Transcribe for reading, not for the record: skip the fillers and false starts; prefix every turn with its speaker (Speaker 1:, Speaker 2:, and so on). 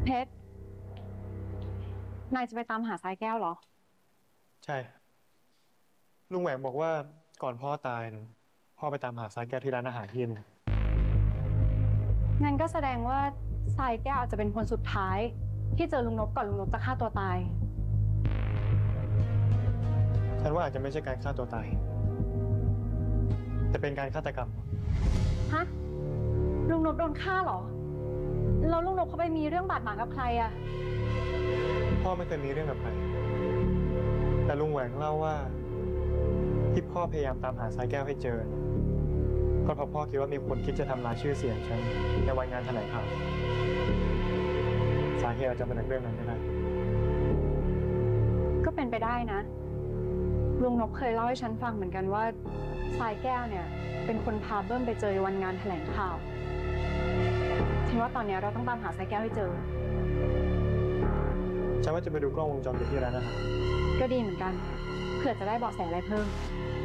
Speaker 1: เพชรนายจะไปตามหาสายแก้วเหรอ
Speaker 2: ใช่ลุงแหวงบอกว่าก่อนพ่อตายนะพ่อไปตามหาสายแก้วที่ร้านอาหารที่นึง
Speaker 1: งั้นก็แสดงว่าสายแก้วอาจจะเป็นคนสุดท้ายที่เจอลุงนพก่อนลุงนพจะฆ่าตัวตาย
Speaker 2: ฉันว่าอาจจะไม่ใช่การฆ่าตัวตายแต่เป็นการฆาตกรรม
Speaker 1: ฮะลุงนพโดนฆ่าเหรอแล้วลุงนพเขาไปมีเรื่องบาดหมางกับใครอะ
Speaker 2: พ่อไม่เคยมีเรื่องกับใครแต่ลุงแหวงเล่าว่าที่พ่อพยายามตามหาสายแก้วให้เจอก็เพราะพ่อคิดว่ามีคนคิดจะทำลายชื่อเสียงฉันในวันงานแถลงข่าวสาเหตุอาจจะมาจากเรื่องนั้นก็ได้
Speaker 1: ก็เป็นไปได้นะลุงนพเคยเล่าให้ฉันฟังเหมือนกันว่าสายแก้วเนี่ยเป็นคนพาเบิ้มไปเจอวันงานแถลงข่าวฉันว่าตอนนี้เราต้องตามหาสายแก้วให้เจอ
Speaker 2: ฉันว่าจะไปดูกล้องวงจรปิดที่ร้านอาหาร
Speaker 1: ก็ดีเหมือนกันเผื่อจะได้เบาะแสอะไรเพิ่ม